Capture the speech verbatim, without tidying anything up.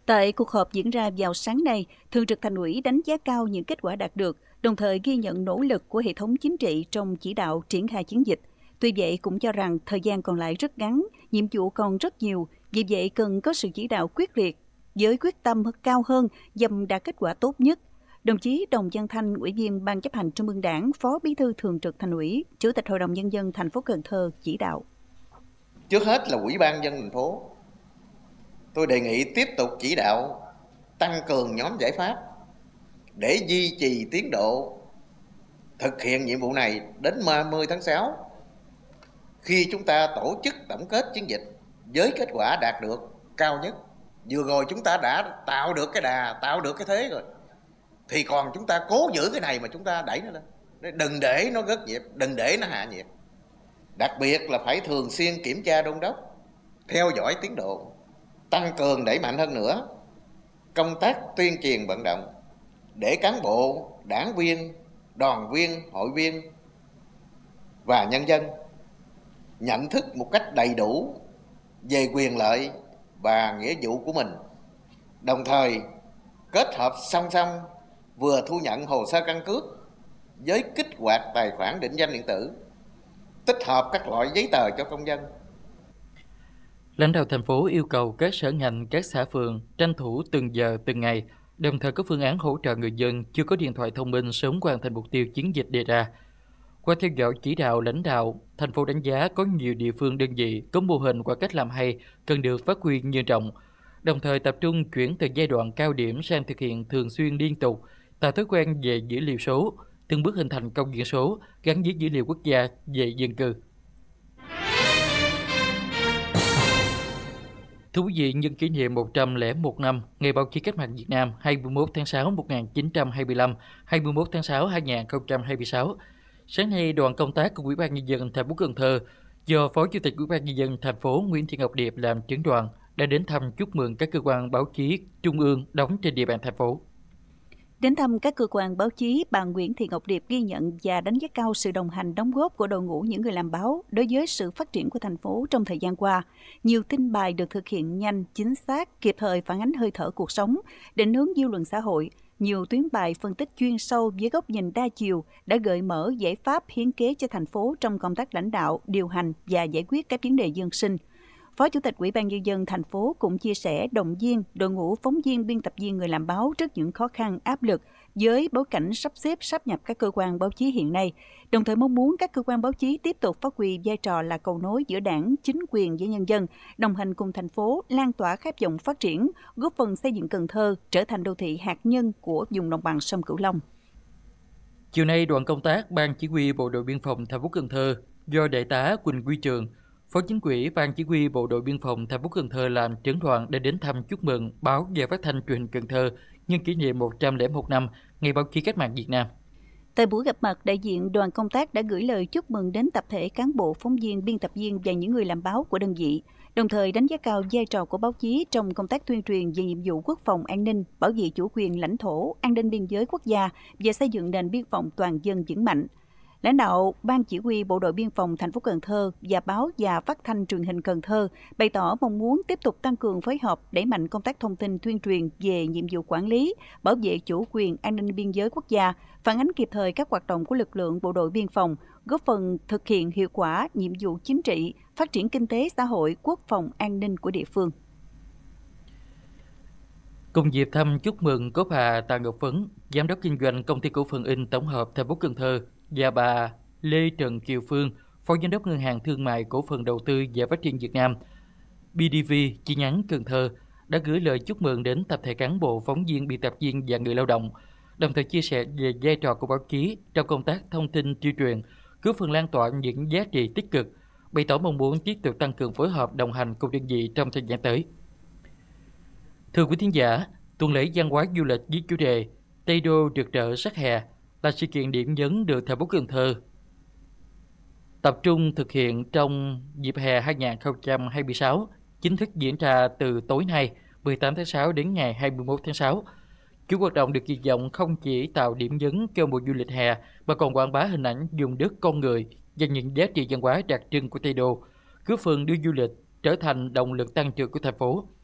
Tại cuộc họp diễn ra vào sáng nay, Thường trực Thành ủy đánh giá cao những kết quả đạt được, đồng thời ghi nhận nỗ lực của hệ thống chính trị trong chỉ đạo triển khai chiến dịch. Tuy vậy cũng cho rằng thời gian còn lại rất ngắn, nhiệm vụ còn rất nhiều, vì vậy cần có sự chỉ đạo quyết liệt, với quyết tâm cao hơn nhằm đạt kết quả tốt nhất. Đồng chí Đồng Văn Thanh, Ủy viên Ban chấp hành Trung ương Đảng, Phó Bí thư Thường trực Thành ủy, Chủ tịch Hội đồng Nhân dân thành phố Cần Thơ chỉ đạo. Trước hết là Ủy ban nhân dân thành phố, tôi đề nghị tiếp tục chỉ đạo tăng cường nhóm giải pháp để duy trì tiến độ thực hiện nhiệm vụ này đến ba mươi tháng sáu, khi chúng ta tổ chức tổng kết chiến dịch với kết quả đạt được cao nhất. Vừa rồi chúng ta đã tạo được cái đà, tạo được cái thế rồi, thì còn chúng ta cố giữ cái này mà chúng ta đẩy nó lên, đừng để nó gất nhịp, đừng để nó hạ nhịp. Đặc biệt là phải thường xuyên kiểm tra đôn đốc, theo dõi tiến độ, tăng cường đẩy mạnh hơn nữa công tác tuyên truyền vận động để cán bộ, đảng viên, đoàn viên, hội viên và nhân dân nhận thức một cách đầy đủ về quyền lợi và nghĩa vụ của mình, đồng thời kết hợp song song vừa thu nhận hồ sơ căn cước với kích hoạt tài khoản định danh điện tử, tích hợp các loại giấy tờ cho công dân. Lãnh đạo thành phố yêu cầu các sở ngành, các xã phường tranh thủ từng giờ, từng ngày, đồng thời có phương án hỗ trợ người dân chưa có điện thoại thông minh sớm hoàn thành mục tiêu chiến dịch đề ra. Qua theo dõi chỉ đạo lãnh đạo, thành phố đánh giá có nhiều địa phương đơn vị có mô hình và cách làm hay cần được phát huy nhân rộng, đồng thời tập trung chuyển từ giai đoạn cao điểm sang thực hiện thường xuyên liên tục, tạo thói quen về dữ liệu số, từng bước hình thành công dân số gắn với dữ liệu quốc gia về dân cư. Thưa quý vị, nhân kỷ niệm một trăm lẻ một năm Ngày Báo chí Cách mạng Việt Nam hai mươi mốt tháng sáu năm một nghìn chín trăm hai mươi lăm, hai mươi mốt tháng sáu năm hai nghìn không trăm hai mươi sáu, sáng nay đoàn công tác của Ủy ban Nhân dân thành phố Cần Thơ do Phó Chủ tịch Ủy ban Nhân dân thành phố Nguyễn Thị Ngọc Điệp làm trưởng đoàn đã đến thăm chúc mừng các cơ quan báo chí trung ương đóng trên địa bàn thành phố. Đến thăm các cơ quan báo chí, bà Nguyễn Thị Ngọc Điệp ghi nhận và đánh giá cao sự đồng hành đóng góp của đội ngũ những người làm báo đối với sự phát triển của thành phố trong thời gian qua. Nhiều tin bài được thực hiện nhanh, chính xác, kịp thời phản ánh hơi thở cuộc sống, định hướng dư luận xã hội. Nhiều tuyến bài phân tích chuyên sâu với góc nhìn đa chiều đã gợi mở giải pháp hiến kế cho thành phố trong công tác lãnh đạo, điều hành và giải quyết các vấn đề dân sinh. Phó Chủ tịch Ủy ban Nhân dân thành phố cũng chia sẻ động viên đội ngũ phóng viên, biên tập viên người làm báo trước những khó khăn, áp lực với bối cảnh sắp xếp sáp nhập các cơ quan báo chí hiện nay, đồng thời mong muốn các cơ quan báo chí tiếp tục phát huy vai trò là cầu nối giữa đảng, chính quyền với nhân dân, đồng hành cùng thành phố lan tỏa khát vọng phát triển, góp phần xây dựng Cần Thơ trở thành đô thị hạt nhân của vùng đồng bằng sông Cửu Long. Chiều nay, đoàn công tác Ban Chỉ huy Bộ đội Biên phòng thành phố Cần Thơ do Đại tá Quỳnh Quy Trường, Phó Chính ủy Ban Chỉ huy Bộ đội Biên phòng thành phố Cần Thơ làm trưởng đoàn đã đến thăm chúc mừng báo và phát thanh truyền hình Cần Thơ nhân kỷ niệm một trăm lẻ một năm Ngày Báo chí Cách mạng Việt Nam. Tại buổi gặp mặt, đại diện đoàn công tác đã gửi lời chúc mừng đến tập thể cán bộ, phóng viên, biên tập viên và những người làm báo của đơn vị, đồng thời đánh giá cao vai trò của báo chí trong công tác tuyên truyền về nhiệm vụ quốc phòng an ninh, bảo vệ chủ quyền lãnh thổ, an ninh biên giới quốc gia và xây dựng nền biên phòng toàn dân vững mạnh. Lãnh đạo Ban Chỉ huy Bộ đội Biên phòng thành phố Cần Thơ và báo và phát thanh truyền hình Cần Thơ bày tỏ mong muốn tiếp tục tăng cường phối hợp, đẩy mạnh công tác thông tin tuyên truyền về nhiệm vụ quản lý, bảo vệ chủ quyền an ninh biên giới quốc gia, phản ánh kịp thời các hoạt động của lực lượng bộ đội biên phòng, góp phần thực hiện hiệu quả nhiệm vụ chính trị, phát triển kinh tế xã hội, quốc phòng an ninh của địa phương. Cùng dịp thăm chúc mừng có bà Tạ Ngọc Phấn, Giám đốc kinh doanh Công ty Cổ phần In Tổng hợp thành phố Cần Thơ và bà Lê Trần Kiều Phương, Phó Giám đốc Ngân hàng Thương mại Cổ phần Đầu tư và Phát triển Việt Nam bê đê vê chi nhánh Cần Thơ đã gửi lời chúc mừng đến tập thể cán bộ, phóng viên, biên tập viên và người lao động, đồng thời chia sẻ về vai trò của báo chí trong công tác thông tin tuyên truyền, góp phần lan tỏa những giá trị tích cực, bày tỏ mong muốn tiếp tục tăng cường phối hợp đồng hành cùng đơn vị trong thời gian tới. Thưa quý thính giả, tuần lễ văn hóa du lịch với chủ đề Tây Đô rực rỡ sắc hè là sự kiện điểm nhấn được thành phố Cần Thơ tập trung thực hiện trong dịp hè hai nghìn không trăm hai mươi sáu, chính thức diễn ra từ tối nay mười tám tháng sáu đến ngày hai mươi mốt tháng sáu. Chủ hoạt động được kỳ vọng không chỉ tạo điểm nhấn cho mùa du lịch hè mà còn quảng bá hình ảnh vùng đất, con người và những giá trị văn hóa đặc trưng của Tây Đô, góp phần đưa du lịch trở thành động lực tăng trưởng của thành phố.